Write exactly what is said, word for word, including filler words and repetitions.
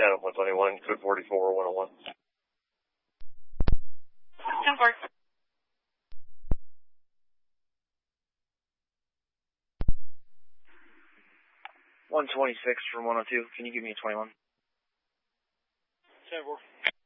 Shadow one twenty-one, code forty-four, one oh one. ten four. one twenty-six from one oh two. Can you give me a twenty-one? ten four.